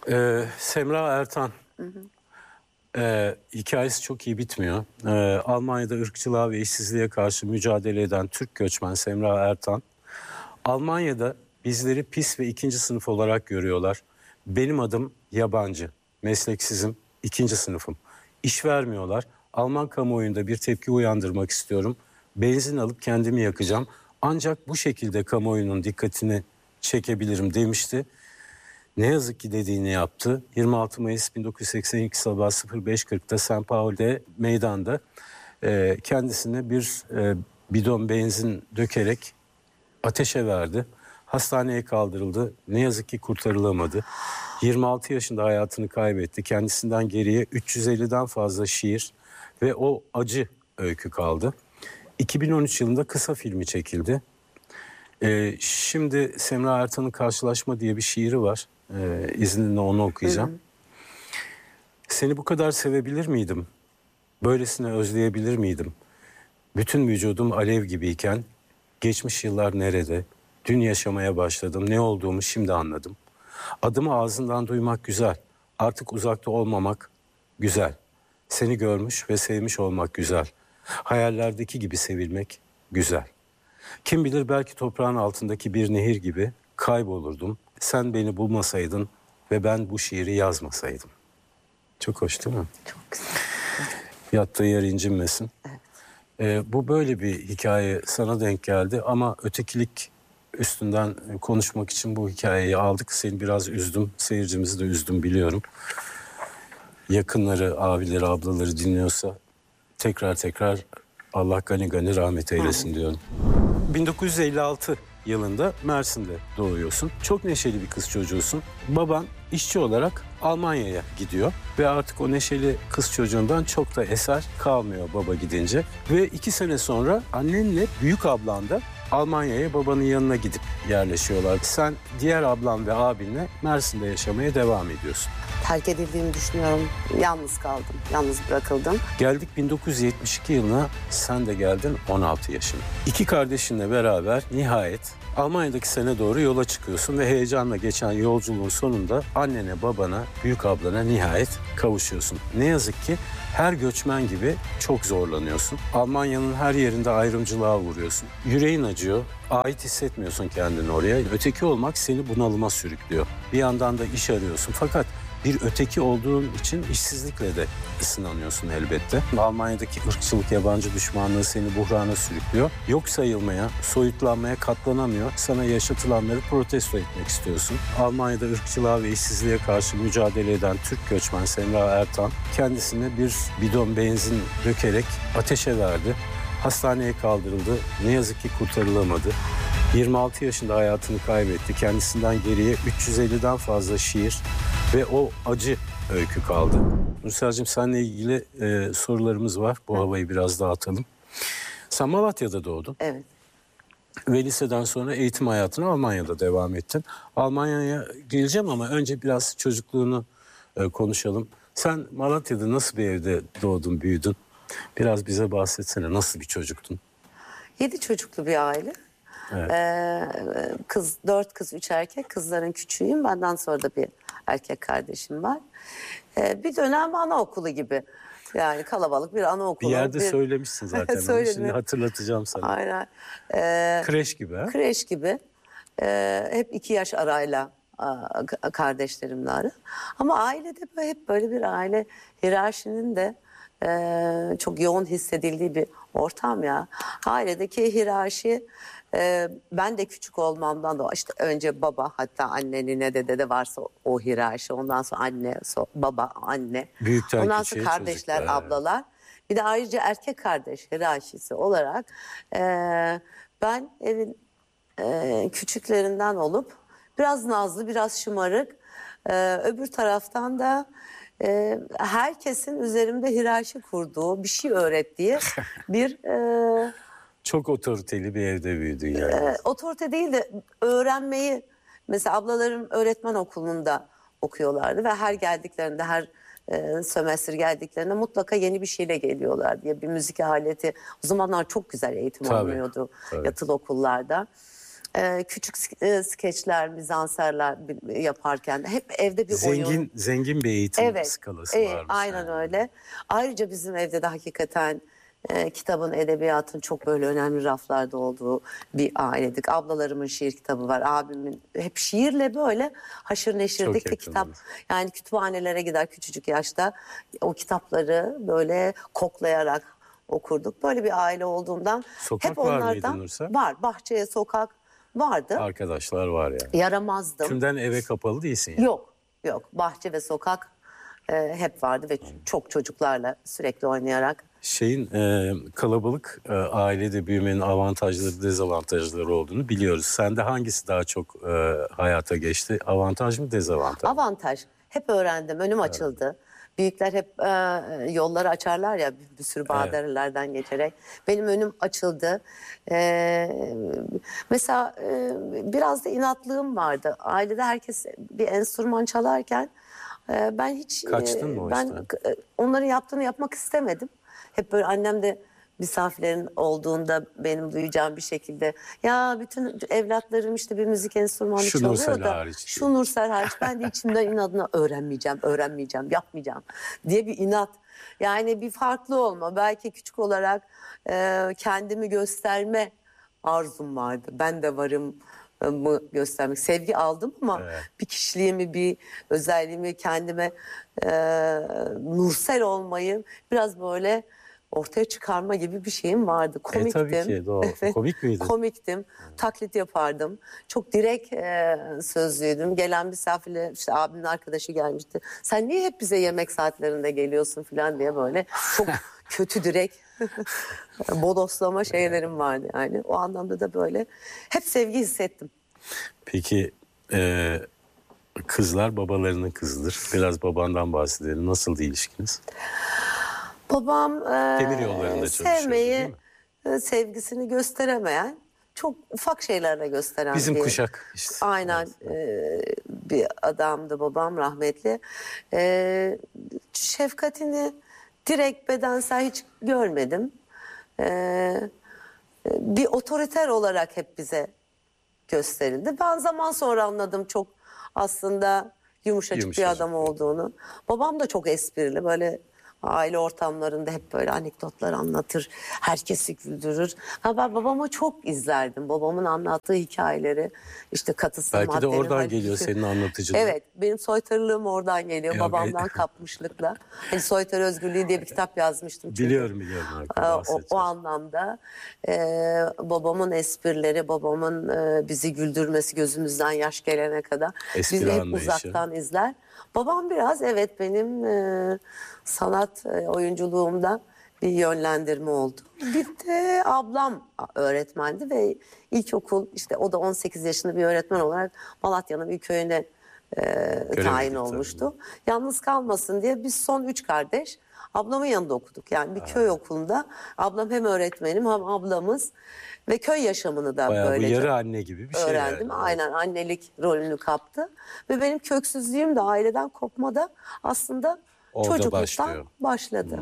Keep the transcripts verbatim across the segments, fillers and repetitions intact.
Ee, Semra Ertan. Hı hı. Ee, hikayesi çok iyi bitmiyor. Ee, Almanya'da ırkçılığa ve işsizliğe karşı mücadele eden Türk göçmen Semra Ertan. Almanya'da bizleri pis ve ikinci sınıf olarak görüyorlar. Benim adım yabancı, mesleksizim, ikinci sınıfım. İş vermiyorlar. Alman kamuoyunda bir tepki uyandırmak istiyorum. Benzin alıp kendimi yakacağım. Ancak bu şekilde kamuoyunun dikkatini çekebilirim demişti. Ne yazık ki dediğini yaptı. yirmi altı Mayıs bin dokuz yüz seksen iki sabah sıfır beş kırkta Saint Paul'de meydanda e, kendisine bir e, bidon benzin dökerek ateşe verdi. Hastaneye kaldırıldı. Ne yazık ki kurtarılamadı. yirmi altı yaşında hayatını kaybetti. Kendisinden geriye üç yüz elliden fazla şiir ve o acı öykü kaldı. iki bin on üç yılında kısa filmi çekildi. Ee, şimdi Semra Ertan'ın Karşılaşma diye bir şiiri var. Ee, izninle onu okuyacağım. Hı hı. Seni bu kadar sevebilir miydim? Böylesine özleyebilir miydim? Bütün vücudum alev gibiyken, geçmiş yıllar nerede? Dün yaşamaya başladım, ne olduğumu şimdi anladım. Adımı ağzından duymak güzel, artık uzakta olmamak güzel. Seni görmüş ve sevmiş olmak güzel. Hayallerdeki gibi sevilmek güzel. Kim bilir belki toprağın altındaki bir nehir gibi kaybolurdum. Sen beni bulmasaydın ve ben bu şiiri yazmasaydım. Çok hoş değil mi? Çok güzel. Yattığı yer incinmesin. Evet. Ee, bu böyle bir hikaye sana denk geldi ama ötekilik üstünden konuşmak için bu hikayeyi aldık. Seni biraz üzdüm, seyircimizi de üzdüm biliyorum. Yakınları, abileri, ablaları dinliyorsa tekrar tekrar Allah gani gani rahmet eylesin diyorum. bin dokuz yüz elli altı yılında Mersin'de doğuyorsun. Çok neşeli bir kız çocuğusun. Baban işçi olarak Almanya'ya gidiyor ve artık o neşeli kız çocuğundan çok da eser kalmıyor baba gidince. Ve iki sene sonra annenle büyük ablan da Almanya'ya babanın yanına gidip yerleşiyorlar. Sen diğer ablan ve abinle Mersin'de yaşamaya devam ediyorsun. Terk edildiğimi düşünüyorum. Yalnız kaldım, yalnız bırakıldım. Geldik bin dokuz yüz yetmiş iki yılına, sen de geldin on altı yaşına. İki kardeşinle beraber nihayet Almanya'daki sene doğru yola çıkıyorsun ve heyecanla geçen yolculuğun sonunda annene, babana, büyük ablana nihayet kavuşuyorsun. Ne yazık ki her göçmen gibi çok zorlanıyorsun. Almanya'nın her yerinde ayrımcılığa uğruyorsun. Yüreğin acıyor, ait hissetmiyorsun kendini oraya. Öteki olmak seni bunalıma sürüklüyor. Bir yandan da iş arıyorsun fakat bir öteki olduğun için işsizlikle de sınanıyorsun elbette. Almanya'daki ırkçılık, yabancı düşmanlığı seni buhrana sürüklüyor. Yok sayılmaya, soyutlanmaya katlanamıyor. Sana yaşatılanları protesto etmek istiyorsun. Almanya'da ırkçılığa ve işsizliğe karşı mücadele eden Türk göçmen Semra Ertan kendisine bir bidon benzin dökerek ateşe verdi. Hastaneye kaldırıldı. Ne yazık ki kurtarılamadı. yirmi altı yaşında hayatını kaybetti. Kendisinden geriye üç yüz elliden fazla şiir ve o acı öykü kaldı. Nursel'cim seninle ilgili e, sorularımız var. Bu havayı biraz dağıtalım. Sen Malatya'da doğdun. Evet. Ve liseden sonra eğitim hayatına Almanya'da devam ettin. Almanya'ya geleceğim ama önce biraz çocukluğunu e, konuşalım. Sen Malatya'da nasıl bir evde doğdun, büyüdün? Biraz bize bahsetsene, nasıl bir çocuktun? Yedi çocuklu bir aile. Evet. Ee, kız, dört kız, üç erkek. Kızların küçüğüyüm. Benden sonra da bir erkek kardeşim var. Ee, bir dönem anaokulu gibi. Yani kalabalık bir anaokulu. Bir yerde bir... söylemişsin zaten. Söyledim. Şimdi hatırlatacağım sana. Aynen. Ee, kreş gibi ha? Kreş gibi. Ee, hep iki yaş arayla a, kardeşlerimle ara. Ama ailede böyle, hep böyle bir aile hiyerarşinin de e, çok yoğun hissedildiği bir ortam ya. Ailedeki hiyerarşi e, ben de küçük olmamdan da işte önce baba, hatta annenin ne dede de varsa o hiyerarşi, ondan sonra anne, so, baba, anne. Büyükten ondan küçüğe sonra kardeşler, çocuklar. ablalar. Bir de ayrıca erkek kardeş hiyerarşisi olarak e, ben evin e, küçüklerinden olup biraz nazlı, biraz şımarık, e, öbür taraftan da e, herkesin üzerimde hiyerarşi kurduğu, bir şey öğrettiği bir e, çok otoriteli bir evde büyüdün yani. E, otorite değil de öğrenmeyi, mesela ablalarım öğretmen okulunda okuyorlardı ve her geldiklerinde, her e, sömestr geldiklerinde mutlaka yeni bir şeyle geliyorlar diye, bir müzik aleti. O zamanlar çok güzel eğitim Tabii, alınıyordu tabii. yatılı okullarda. Ee, küçük e, skeçler, mizanserler yaparken hep evde bir Zengin oyun. zengin bir eğitim Evet, skalası e, varmış. aynen yani. öyle. Ayrıca bizim evde de hakikaten e, kitabın, edebiyatın çok böyle önemli raflarda olduğu bir ailedik. Ablalarımın şiir kitabı var, abimin hep şiirle böyle haşır neşirdik Çok ve kitap. yakınız. Yani kütüphanelere gider küçücük yaşta o kitapları böyle koklayarak okurduk. Böyle bir aile olduğundan Sokak hep var mıydı onlardan Nursel? var. Bahçeye sokak vardı. Arkadaşlar var yani. Yaramazdım. Tümden eve kapalı değilsin yani. Yok, yok. Bahçe ve sokak e, hep vardı ve çok çocuklarla sürekli oynayarak. Şeyin e, kalabalık e, ailede büyümenin avantajları, dezavantajları olduğunu biliyoruz. Sende hangisi daha çok e, hayata geçti? Avantaj mı, dezavantaj mı? Avantaj. Hep öğrendim, önüm açıldı. Büyükler hep e, yolları açarlar ya bir, bir sürü badirelerden geçerek. Benim önüm açıldı. E, mesela e, biraz da inatlığım vardı. Ailede herkes bir enstrüman çalarken e, ben hiç Kaçtın mı o ben işten? e, onların yaptığını yapmak istemedim. Hep böyle annem de misafirlerin olduğunda benim duyacağım bir şekilde ya bütün evlatlarım işte bir müzik enstrümanı Şu çalıyor Nursel da hariç diye. şu Nursel hariç ben de içimden inadına öğrenmeyeceğim, öğrenmeyeceğim, yapmayacağım diye bir inat. Yani bir farklı olma. Belki küçük olarak e, kendimi gösterme arzum vardı. Ben de varım e, mı göstermek. Sevgi aldım ama Evet. bir kişiliğimi, bir özelliğimi kendime e, Nursel olmayı biraz böyle ortaya çıkarma gibi bir şeyim vardı. Komiktim. tabii ki, doğru. Komik miydin? Komiktim. Taklit yapardım. Çok direkt e, sözlüydüm. Gelen misafirle işte abimin arkadaşı gelmişti. Sen niye hep bize yemek saatlerinde geliyorsun falan diye böyle çok kötü direkt bodoslama şeylerim vardı yani. O anlamda da böyle hep sevgi hissettim. Peki e, kızlar babalarının kızıdır. Biraz babandan bahsedelim. Nasıldı ilişkiniz? Babam e, Demir yollarında çalışıyordu, değil sevmeyi, mi? e, sevgisini gösteremeyen, çok ufak şeylerle gösteren Bizim bir... kuşak işte. Aynen e, bir adamdı babam rahmetli. E, şefkatini direkt bedensel hiç görmedim. E, bir otoriter olarak hep bize gösterildi. Ben zaman sonra anladım çok aslında yumuşacık, Yumuşacık. bir adam olduğunu. Babam da çok esprili, böyle aile ortamlarında hep böyle anekdotlar anlatır. Herkesi güldürür. Ha, ben babamı çok izlerdim. Babamın anlattığı hikayeleri, işte katısı Belki de maddenin oradan halici. geliyor senin anlatıcılığın. Evet, benim soytarılığım oradan geliyor. Ya, Babamdan e- kapmışlıkla. Hani Soytarı Özgürlüğü diye bir kitap yazmıştım çünkü. Biliyorum biliyorum. Hakan, Ee, O, bahsedeceğiz. o anlamda e, babamın esprileri, babamın e, bizi güldürmesi, gözümüzden yaş gelene kadar Espri bizi hep anlayışı. uzaktan izler. Babam biraz evet benim e, sanat e, oyunculuğumda bir yönlendirme oldu. Bir de ablam öğretmendi ve ilkokul, işte o da on sekiz yaşında bir öğretmen olarak Malatya'nın bir köyüne e, tayin tabii. olmuştu. Yalnız kalmasın diye biz son üç kardeş ablamın yanında okuduk. Yani bir köy okulunda ablam hem öğretmenim hem ablamız ve köy yaşamını da Bayağı bu böylece yarı anne gibi bir şey öğrendim. yani. Aynen annelik rolünü kaptı. Ve benim köksüzlüğüm de aileden kopmada aslında Orada çocukluktan başlıyor. başladı.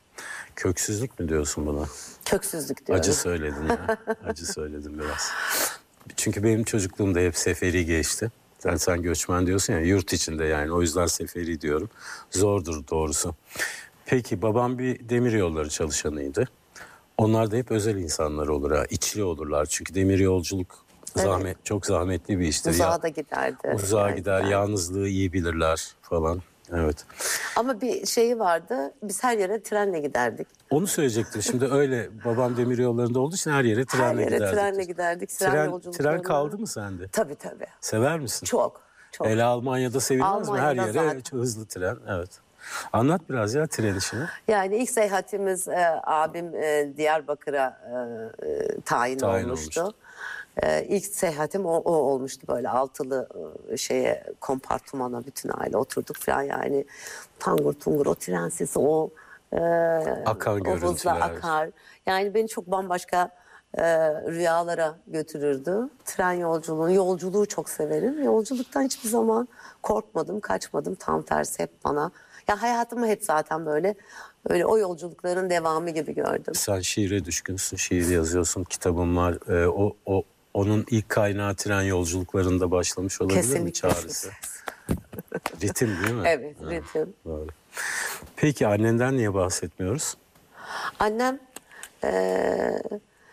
Köksüzlük mü diyorsun buna? Köksüzlük diyorum. Acı söyledin ya. Acı söyledim biraz. Çünkü benim çocukluğumda hep seferi geçti. Sen, sen göçmen diyorsun ya, yurt içinde yani. O yüzden seferi diyorum. Zordur doğrusu. Peki babam bir demir yolları çalışanıydı. Onlar da hep özel insanlar olur ha. İçli olurlar. Çünkü demir yolculuk zahmet, çok zahmetli bir iştir. Uzağa Ya- da giderdi. Uzağa Yani gider, giderdi. yalnızlığı iyi bilirler falan. Evet. Ama bir şeyi vardı. Biz her yere trenle giderdik. Onu söyleyecektim. Şimdi öyle babam demir yollarında olduğu için her yere trenle Her yere giderdik. trenle giderdik. Tren, Tren, yolculuklarına. tren kaldı mı sende? Tabii tabii. Sever misin? Çok. Çok. Hele Almanya'da sevilmez mi? Her Almanya'da yere zaten. çok hızlı tren. Evet. Anlat biraz ya tren işini. Yani ilk seyahatimiz e, abim e, Diyarbakır'a e, e, tayin, Tayin olmuştu. olmuştu. E, ilk seyahatim o, o olmuştu, böyle altılı e, şeye kompartmana bütün aile oturduk falan, yani tangur tungur o tren sesi, o e, Akan o hızla görüntüler. akar. Yani beni çok bambaşka e, rüyalara götürürdü. Tren yolculuğu, yolculuğu çok severim. Yolculuktan hiçbir zaman korkmadım, kaçmadım. Tam tersi hep bana. Ya hayatımı hep zaten böyle öyle o yolculukların devamı gibi gördüm. Sen şiire düşkünsün, şiir yazıyorsun, kitabın var. Ee, o, o onun ilk kaynağı tren yolculuklarında başlamış olabilir mi Kesinlikle. çağrısı? Ritim değil mi? Evet, Ha, ritim. doğru. Peki annenden niye bahsetmiyoruz? Annem eee,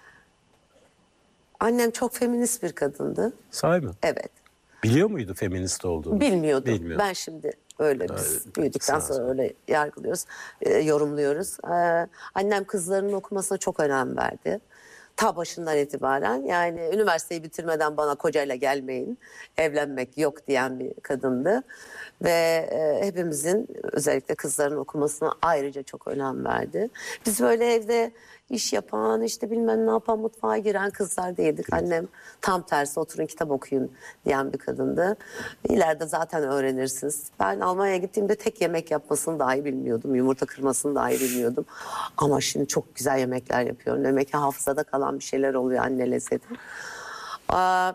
annem çok feminist bir kadındı. Sahi mi? Evet. Biliyor muydu feminist olduğunu? Bilmiyordum. Bilmiyordu. Ben şimdi öyle biz Öyle, büyüdükten sağ ol. sonra öyle yargılıyoruz, e, yorumluyoruz. Ee, annem kızlarının okumasına çok önem verdi. Ta başından itibaren, yani üniversiteyi bitirmeden bana kocayla gelmeyin, evlenmek yok diyen bir kadındı. Ve e, hepimizin, özellikle kızların okumasına ayrıca çok önem verdi. Biz böyle evde iş yapan, işte bilmem ne yapan, mutfağa giren kızlar değildik. Annem tam tersi, oturun kitap okuyun diyen bir kadındı. İleride zaten öğrenirsiniz. Ben Almanya'ya gittiğimde tek yemek yapmasını dahi bilmiyordum. Yumurta kırmasını dahi bilmiyordum. Ama şimdi çok güzel yemekler yapıyorum. Demek ki hafızada kalan bir şeyler oluyor anne lezzeti. Aa,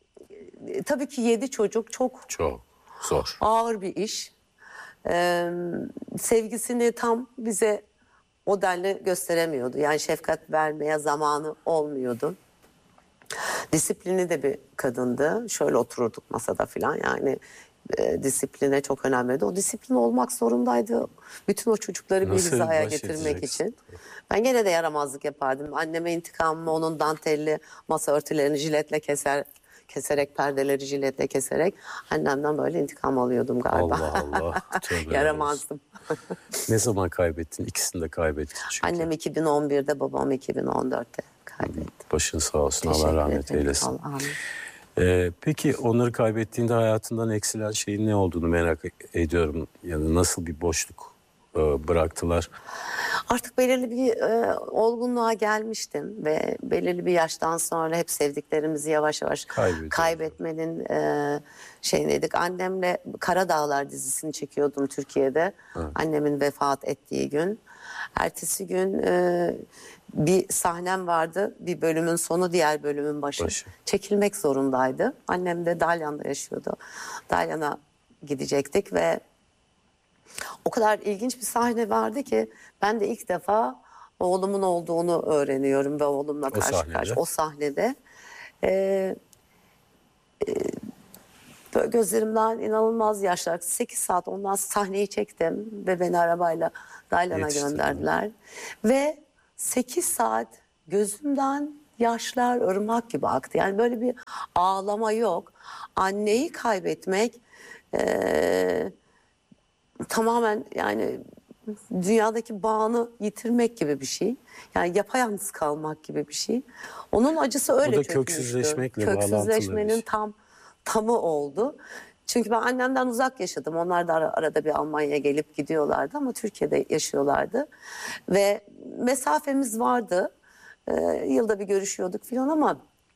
tabii ki yedi çocuk çok Çok zor. ağır bir iş. Ee, sevgisini tam bize o denli gösteremiyordu. Yani şefkat vermeye zamanı olmuyordu. Disiplini de bir kadındı. Şöyle otururduk masada falan, yani e, disipline çok önem verdi. O disiplin olmak zorundaydı. Bütün o çocukları bir Nasıl hizaya baş getirmek edeceksin? için. Ben gene de yaramazlık yapardım. Anneme intikamımı onun dantelli masa örtülerini jiletle keser, keserek, perdeleri jiletle keserek annemden böyle intikam alıyordum galiba. Allah Allah. Tövbe Yaramazdım. Ne zaman kaybettin? İkisini de kaybettin çünkü. Annem iki bin on birde, babam iki bin on dörtte kaybetti. Başın sağ olsun. Allah Teşekkür rahmet ederim. eylesin. Allah amin. Ee, peki onları kaybettiğinde hayatından eksilen şeyin ne olduğunu merak ediyorum. Yani nasıl bir boşluk e, bıraktılar? Artık belirli bir e, olgunluğa gelmiştim ve belirli bir yaştan sonra hep sevdiklerimizi yavaş yavaş Kaybediyoruz. kaybetmenin e, şeyindeydik. Annemle Karadağlar dizisini çekiyordum Türkiye'de. Annemin vefat ettiği gün. Ertesi gün e, bir sahnem vardı. Bir bölümün sonu, diğer bölümün başı. Başı. Çekilmek zorundaydı. Annem de Dalyan'da yaşıyordu. Dalyan'a gidecektik ve o kadar ilginç bir sahne vardı ki ben de ilk defa oğlumun olduğunu öğreniyorum ve oğlumla karşı sahnede? karşı o sahnede. Ee, e, böyle gözlerimden inanılmaz yaşlar. sekiz saat ondan sahneyi çektim ve beni arabayla Dalyan'a Yetiştirdin. gönderdiler. Ve sekiz saat gözümden yaşlar ırmak gibi aktı. Yani böyle bir ağlama yok. Anneyi kaybetmek eee tamamen, yani dünyadaki bağını yitirmek gibi bir şey. Yani yapayalnız kalmak gibi bir şey. Onun acısı öyle O da çökmüştü. köksüzleşmekle bağlantılı bir Köksüzleşmenin şey. tam tamı oldu. Çünkü ben annemden uzak yaşadım. Onlar da ara- arada bir Almanya'ya gelip gidiyorlardı ama Türkiye'de yaşıyorlardı. Ve mesafemiz vardı. Ee, yılda bir görüşüyorduk falan ama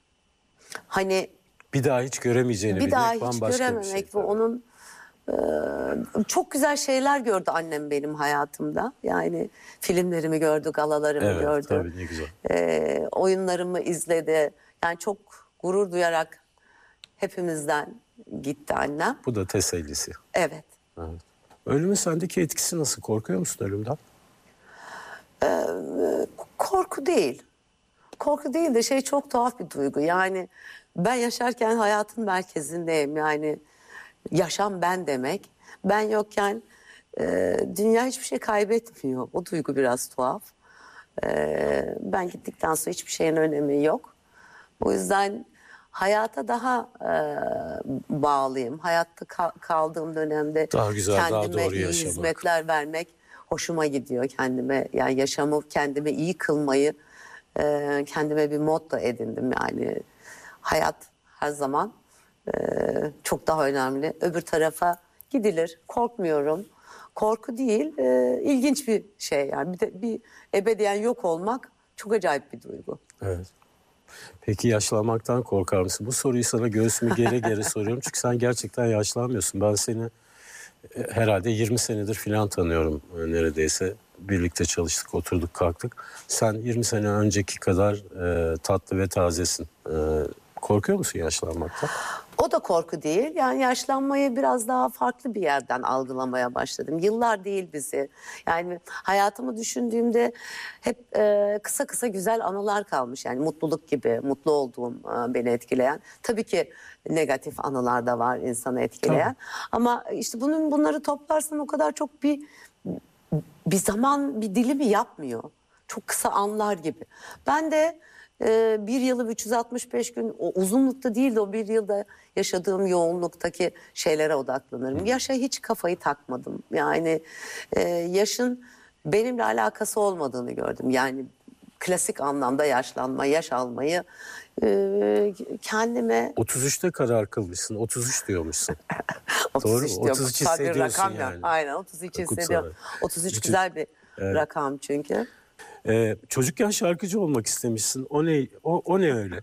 hani Bir daha hiç göremeyeceğini bir bilmek daha hiç bambaşka bir görememek şey. ve tabii. onun e, çok güzel şeyler gördü annem benim hayatımda. Yani filmlerimi gördü, galalarımı Evet, gördü. tabii, ne güzel. E, oyunlarımı izledi. Yani çok gurur duyarak hepimizden gitti annem. Bu da tesellisi. Evet. Evet. Ölümün sendeki etkisi nasıl? Korkuyor musun ölümden? Korku değil. Korku değil de şey, çok tuhaf bir duygu. Yani ben yaşarken hayatın merkezindeyim. Yani yaşam ben demek. Ben yokken e, dünya hiçbir şey kaybetmiyor. O duygu biraz tuhaf. E, ben gittikten sonra hiçbir şeyin önemi yok. O yüzden hayata daha e, bağlıyım. Hayatta ka- kaldığım dönemde Daha güzel, daha kendime doğru iyi yaşamak. hizmetler vermek hoşuma gidiyor. Kendime, yani yaşamı kendime iyi kılmayı e, kendime bir motto edindim. Yani hayat her zaman e, çok daha önemli. Öbür tarafa gidilir. Korkmuyorum. Korku değil, e, ilginç bir şey yani. Bir, de, bir ebediyen yok olmak çok acayip bir duygu. Evet. Peki yaşlanmaktan korkar mısın? Bu soruyu sana göğsümü gere gere soruyorum. Çünkü sen gerçekten yaşlanmıyorsun. Ben seni e, herhalde yirmi senedir filan tanıyorum e, neredeyse. Birlikte çalıştık, oturduk, kalktık. Sen yirmi sene önceki kadar e, tatlı ve tazesin. E, korkuyor musun yaşlanmaktan? O da korku değil. Yani yaşlanmayı biraz daha farklı bir yerden algılamaya başladım. Yıllar değil bizi. Yani hayatımı düşündüğümde hep e, kısa kısa güzel anılar kalmış. Yani mutluluk gibi, mutlu olduğum e, beni etkileyen. Tabii ki negatif anılar da var insanı etkileyen. Ama işte bunun bunları toplarsan o kadar çok bir bir zaman, bir dilimi yapmıyor. Çok kısa anlar gibi. Ben de e, bir yılı üç yüz altmış beş gün, o uzunlukta değil de o bir yılda yaşadığım yoğunluktaki şeylere odaklanırım. Yaşa hiç kafayı takmadım. Yani e, yaşın benimle alakası olmadığını gördüm. Yani klasik anlamda yaşlanma, yaş almayı e, kendime... otuz üçte karar kılmışsın. otuz üç diyormuşsun. otuz Doğru üç mu? diyorum. otuz üç Kutsal bir hissediyorsun rakam ya. yani. Aynen otuz üç Kutsal. hissediyorum. otuz üç Bütün- güzel bir rakam çünkü. Ee, çocukken şarkıcı olmak istemişsin. O ne o, o ne öyle?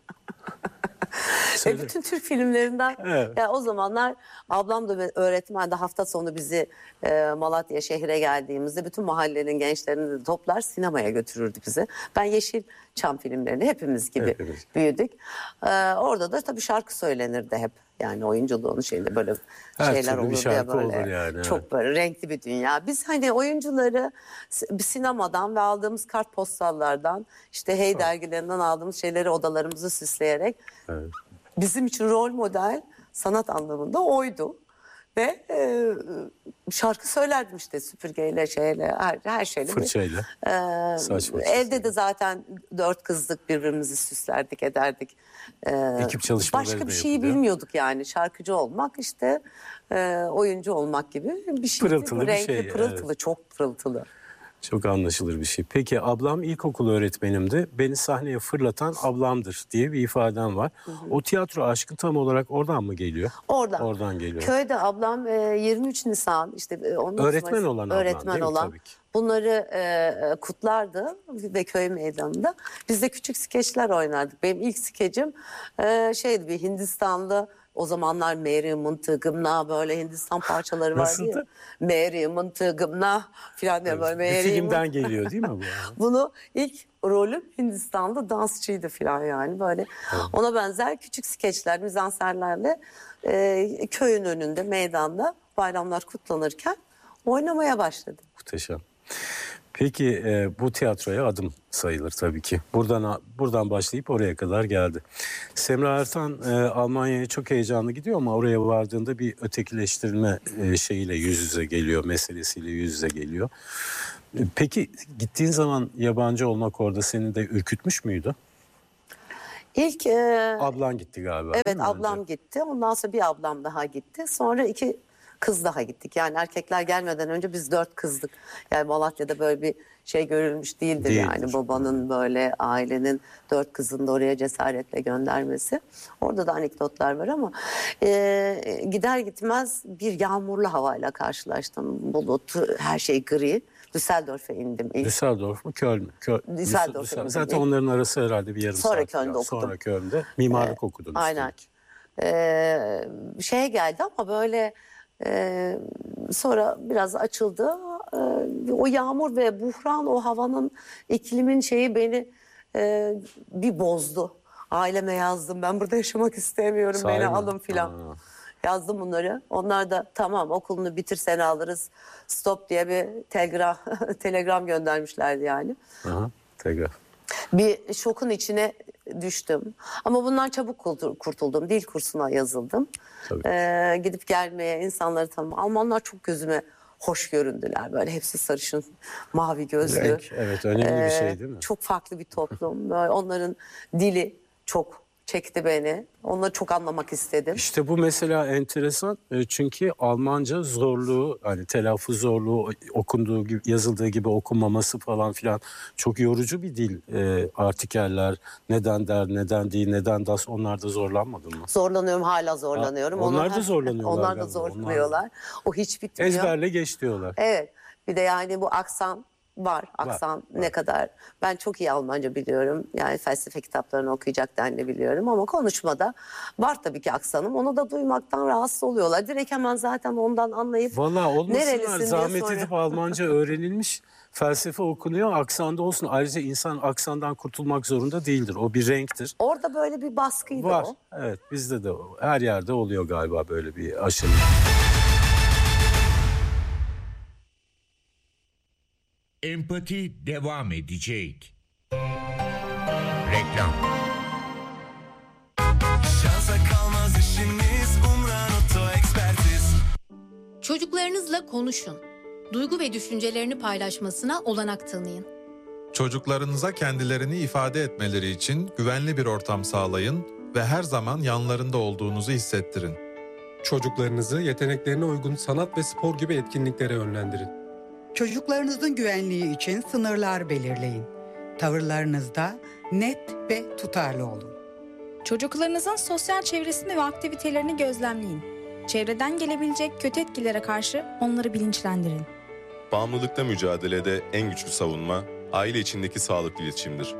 E, Söyle. bütün Türk filmlerinden Evet. yani o zamanlar ablam da ve öğretmen de hafta sonu bizi e, Malatya şehre geldiğimizde bütün mahallenin gençlerini de toplar sinemaya götürürdü bizi. Ben Yeşilçam filmlerini hepimiz gibi Hepimiz. büyüdük. E, orada da tabii şarkı söylenirdi hep. Yani oyunculuğun şeyinde böyle Her şeyler türlü bir olurdu ya şarkı böyle. olur yani, Çok evet. böyle renkli bir dünya. Biz hani oyuncuları s- bir sinemadan ve aldığımız kartpostallardan işte Hey dergilerinden aldığımız şeyleri odalarımızı süsleyerek Evet. bizim için rol model sanat anlamında oydu. Ve e, şarkı söylerdim işte süpürgeyle şeyle her, her şeyle. Fırçayla. Ee, Saç fırçası. evde de zaten dört kızlık birbirimizi süslerdik ederdik. Ee, Ekip çalışmaları Başka da bir şeyi yapılıyor. bilmiyorduk yani şarkıcı olmak işte e, oyuncu olmak gibi bir şeydi. Pırıltılı bir Renkli, şey, pırıltılı, evet. çok pırıltılı. Çok anlaşılır bir şey. Peki ablam ilkokul öğretmenimdi. Beni sahneye fırlatan ablamdır diye bir ifadem var. O tiyatro aşkı tam olarak oradan mı geliyor? Oradan. Oradan geliyor. Köyde ablam e, yirmi üç Nisan işte e, on dokuz Öğretmen Mayıs olan ablan, öğretmen değil mi? olan Tabii ki. bunları e, e, kutlardı ve köy meydanında. Biz de küçük skeçler oynardık. Benim ilk skecim e, şeydi bir Hindistanlı. O zamanlar Mary Mıntığımna böyle Hindistan parçaları vardı ya. Nasıldı? Mary Mıntığımna falan diye böyle. Bir Mary filmden Mıntı- geliyor değil mi bu? Bunu ilk rolüm Hindistan'da dansçıydı falan yani böyle. Ona benzer küçük skeçler, mizanserlerle e, köyün önünde, meydanda bayramlar kutlanırken oynamaya başladım. Muhteşem. Peki e, bu tiyatroya adım sayılır tabii ki. Buradan buradan başlayıp oraya kadar geldi. Semra Ertan e, Almanya'ya çok heyecanlı gidiyor ama oraya vardığında bir ötekileştirme e, şeyiyle yüz yüze geliyor, meselesiyle yüz yüze geliyor. E, Peki gittiğin zaman yabancı olmak orada seni de ürkütmüş müydü? İlk e, Ablan gitti galiba. değil evet mi ablam önce? gitti. Ondan sonra bir ablam daha gitti. Sonra iki kız daha gittik. Yani erkekler gelmeden önce biz dört kızdık. Yani Malatya'da böyle bir şey görülmüş değildir, Değildir. yani babanın böyle ailenin dört kızını da oraya cesaretle göndermesi. Orada da anekdotlar var ama e, gider gitmez bir yağmurlu havayla karşılaştım. Bulut, her şey gri. Düsseldorf'a indim ilk. Düsseldorf mu Köln mü? Köln. Düsseldorf'a Düssel- indim Zaten ilk. onların arası herhalde bir yarım Sonra saat. Köln'de falan. okudum. Sonra Köln'de mimarlık okudun Aynen. üstelik. Ee, şey geldi ama böyle e, sonra biraz açıldı. Ee, o yağmur ve buhran, o havanın, iklimin şeyi beni e, bir bozdu. Aileme yazdım, ben burada yaşamak istemiyorum, Sahi beni mi? alın filan. Ha. Yazdım bunları. Onlar da tamam okulunu bitir seni alırız. Stop diye bir telgram, telegram göndermişlerdi yani. Aha, telgraf. Bir şokun içine düştüm. Ama bundan çabuk kurtul- kurtuldum. Dil kursuna yazıldım. Tabii. Ee, gidip gelmeye, insanları tanıma. Almanlar çok gözüme hoş göründüler. Böyle hepsi sarışın, mavi gözlü. Renk, evet, önemli bir şey Ee, değil mi? Çok farklı bir toplum. Böyle onların dili çok çekti beni. Onları çok anlamak istedim. İşte bu mesela enteresan E, çünkü Almanca zorluğu, hani telaffuz zorluğu, okunduğu gibi, yazıldığı gibi okunmaması falan filan çok yorucu bir dil. E, artikeller, neden der, neden değil, neden das, onlar da zorlanmadın mı? Zorlanıyorum, hala zorlanıyorum. Ha, onlar Onun da her- zorlanıyorlar Onlar da galiba. zorlanıyorlar. O hiç bitmiyor. Ezberle geç diyorlar. Evet. Bir de yani bu aksan var. Aksan ne kadar. Ben çok iyi Almanca biliyorum. Yani felsefe kitaplarını okuyacak denli biliyorum. Ama konuşmada var tabii ki aksanım. Onu da duymaktan rahatsız oluyorlar. Direkt hemen zaten ondan anlayıp Valla olmasınlar, nerelisin diye zahmet soruyor. edip Almanca öğrenilmiş, felsefe okunuyor, aksanda olsun. Ayrıca insan aksandan kurtulmak zorunda değildir. O bir renktir. Orada böyle bir baskıydı Var. o. Evet, bizde de o. Her yerde oluyor galiba böyle bir aşırı. Empati devam edecek. Reklam. Şansa kalmaz işiniz, Umran Oto Ekspertiz. Çocuklarınızla konuşun. Duygu ve düşüncelerini paylaşmasına olanak tanıyın. Çocuklarınıza kendilerini ifade etmeleri için güvenli bir ortam sağlayın ve her zaman yanlarında olduğunuzu hissettirin. Çocuklarınızı yeteneklerine uygun sanat ve spor gibi etkinliklere yönlendirin. Çocuklarınızın güvenliği için sınırlar belirleyin. Tavırlarınızda net ve tutarlı olun. Çocuklarınızın sosyal çevresini ve aktivitelerini gözlemleyin. Çevreden gelebilecek kötü etkilere karşı onları bilinçlendirin. Bağımlılıkla mücadelede en güçlü savunma, aile içindeki sağlıklı iletişimdir.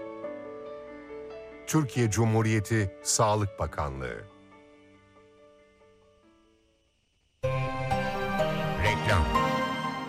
Türkiye Cumhuriyeti Sağlık Bakanlığı. Reklam.